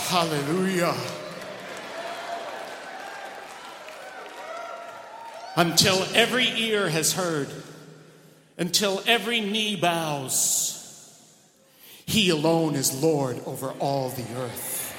Hallelujah. Until every ear has heard, until every knee bows, he alone is Lord over all the earth.